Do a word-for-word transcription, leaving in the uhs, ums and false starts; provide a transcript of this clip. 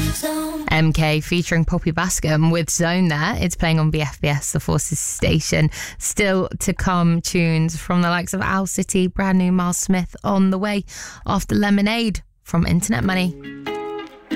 M K featuring Poppy Bascom with Zone there. It's playing on B F B S, the Forces station. Still to come tunes from the likes of Owl City, brand new Miles Smith on the way after Lemonade from Internet Money.